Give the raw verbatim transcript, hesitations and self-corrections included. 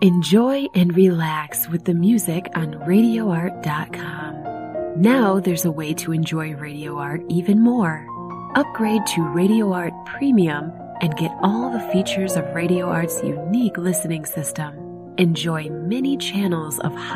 Enjoy and relax with the music on radio art dot com. Now there's a way to enjoy Radio Art even more. Upgrade to Radio Art Premium and get all the features of Radio Art's unique listening system. Enjoy many channels of